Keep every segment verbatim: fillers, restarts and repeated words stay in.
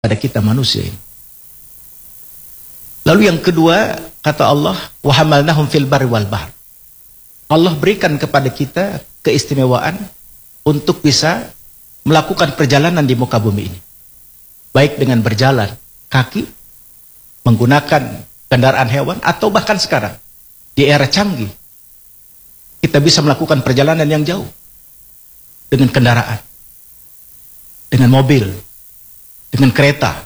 pada kita manusia ini. Lalu yang kedua, kata Allah, wa hamalnahum fil barri wal bahr. Allah berikan kepada kita keistimewaan untuk bisa melakukan perjalanan di muka bumi ini. Baik dengan berjalan kaki, menggunakan kendaraan hewan, atau bahkan sekarang di era canggih kita bisa melakukan perjalanan yang jauh dengan kendaraan, dengan mobil, dengan kereta,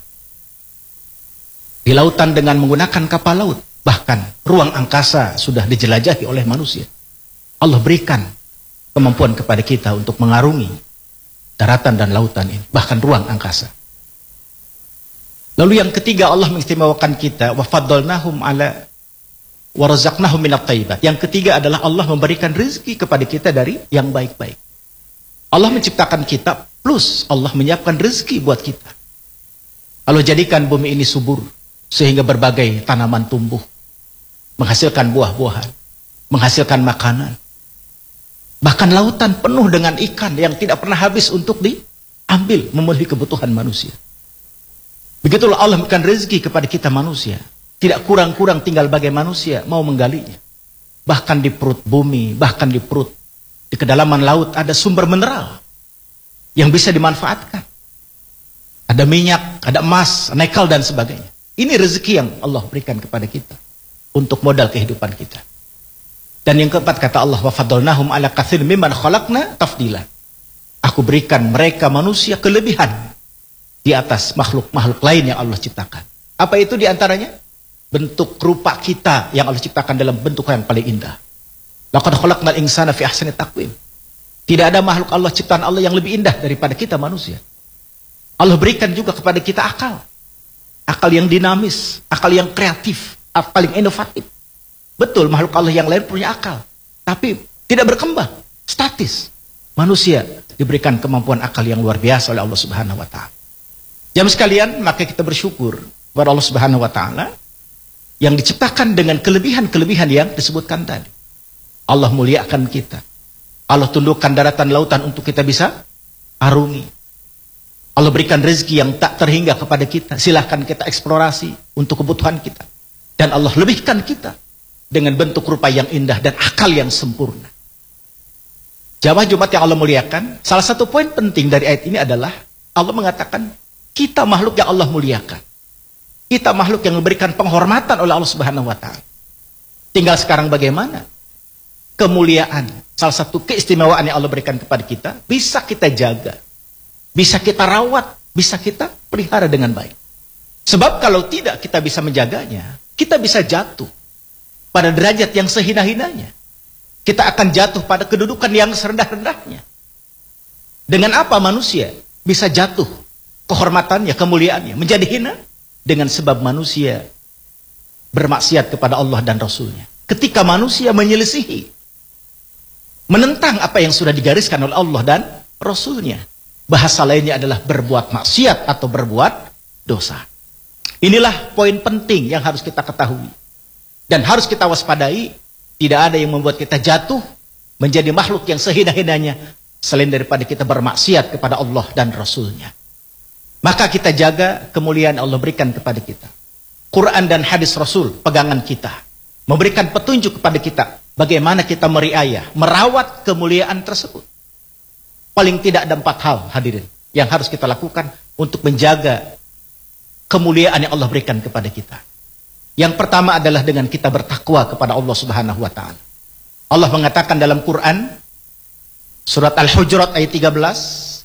di lautan dengan menggunakan kapal laut, bahkan ruang angkasa sudah dijelajahi oleh manusia. Allah berikan kemampuan kepada kita untuk mengarungi daratan dan lautan ini, bahkan ruang angkasa. Lalu yang ketiga, Allah mengistimewakan kita, wa faddalnahum ala wa razaqnahum minat thayyibat. Yang ketiga adalah Allah memberikan rezeki kepada kita dari yang baik-baik. Allah menciptakan kita plus Allah menyiapkan rezeki buat kita. Allah jadikan bumi ini subur sehingga berbagai tanaman tumbuh, menghasilkan buah-buahan, menghasilkan makanan. Bahkan lautan penuh dengan ikan yang tidak pernah habis untuk diambil, memenuhi kebutuhan manusia. Begitulah Allah memberikan rezeki kepada kita manusia. Tidak kurang-kurang tinggal bagai manusia mau menggalinya. Bahkan di perut bumi, bahkan di perut, di kedalaman laut ada sumber mineral yang bisa dimanfaatkan. Ada minyak, ada emas, nikel dan sebagainya. Ini rezeki yang Allah berikan kepada kita untuk modal kehidupan kita. Dan yang keempat, kata Allah, wa faddalnahum ala katsirin mimman khalaqna tafdila. Aku berikan mereka manusia kelebihan di atas makhluk-makhluk lain yang Allah ciptakan. Apa itu diantaranya? Bentuk rupa kita yang Allah ciptakan dalam bentuk yang paling indah. Laqad khalaqnal insana fi ahsani taqwim. Tidak ada makhluk Allah, ciptaan Allah yang lebih indah daripada kita manusia. Allah berikan juga kepada kita akal. Akal yang dinamis, akal yang kreatif, akal yang inovatif. Betul, makhluk Allah yang lain punya akal, tapi tidak berkembang, statis. Manusia diberikan kemampuan akal yang luar biasa oleh Allah Subhanahu wa taala. Jamaah sekalian, maka kita bersyukur kepada Allah Subhanahu wa taala yang diciptakan dengan kelebihan-kelebihan yang disebutkan tadi. Allah muliakan kita. Allah tundukkan daratan lautan untuk kita bisa arungi. Allah berikan rezeki yang tak terhingga kepada kita. Silahkan kita eksplorasi untuk kebutuhan kita. Dan Allah lebihkan kita dengan bentuk rupa yang indah dan akal yang sempurna. Jamaah Jumat yang Allah muliakan, salah satu poin penting dari ayat ini adalah Allah mengatakan kita makhluk yang Allah muliakan. Kita makhluk yang memberikan penghormatan oleh Allah Subhanahu wa taala. Tinggal sekarang bagaimana kemuliaan, salah satu keistimewaan yang Allah berikan kepada kita, bisa kita jaga, bisa kita rawat, bisa kita pelihara dengan baik. Sebab kalau tidak kita bisa menjaganya, kita bisa jatuh pada derajat yang sehina-hinanya. Kita akan jatuh pada kedudukan yang serendah-rendahnya. Dengan apa manusia bisa jatuh kehormatannya, kemuliaannya, menjadi hina? Dengan sebab manusia bermaksiat kepada Allah dan Rasulnya. Ketika manusia menyelisihi, menentang apa yang sudah digariskan oleh Allah dan Rasulnya. Bahasa lainnya adalah berbuat maksiat atau berbuat dosa. Inilah poin penting yang harus kita ketahui. Dan harus kita waspadai. Tidak ada yang membuat kita jatuh menjadi makhluk yang sehina-hinanya selain daripada kita bermaksiat kepada Allah dan Rasulnya. Maka kita jaga kemuliaan Allah berikan kepada kita. Quran dan hadis Rasul pegangan kita. Memberikan petunjuk kepada kita bagaimana kita meriayah, merawat kemuliaan tersebut. Paling tidak ada empat hal hadirin yang harus kita lakukan untuk menjaga kemuliaan yang Allah berikan kepada kita. Yang pertama adalah dengan kita bertakwa kepada Allah Subhanahu wa taala. Allah mengatakan dalam Quran surat Al-Hujurat ayat tiga belas,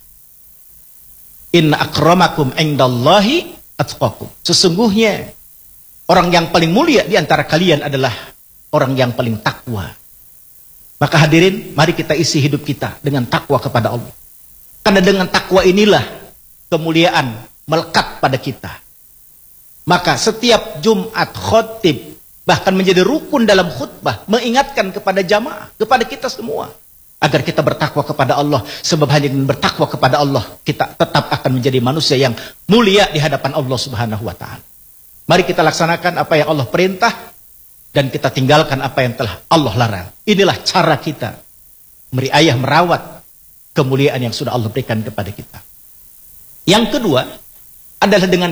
"Inna akramakum indallahi atqakum." Sesungguhnya orang yang paling mulia di antara kalian adalah orang yang paling takwa. Maka hadirin, mari kita isi hidup kita dengan takwa kepada Allah. Karena dengan takwa inilah kemuliaan melekat pada kita. Maka setiap Jumat khotib, bahkan menjadi rukun dalam khutbah, mengingatkan kepada jamaah, kepada kita semua, agar kita bertakwa kepada Allah. Sebab hanya dengan bertakwa kepada Allah, kita tetap akan menjadi manusia yang mulia di hadapan Allah Subhanahu wa taala. Mari kita laksanakan apa yang Allah perintah, dan kita tinggalkan apa yang telah Allah larang. Inilah cara kita meriayah, merawat kemuliaan yang sudah Allah berikan kepada kita. Yang kedua, adalah dengan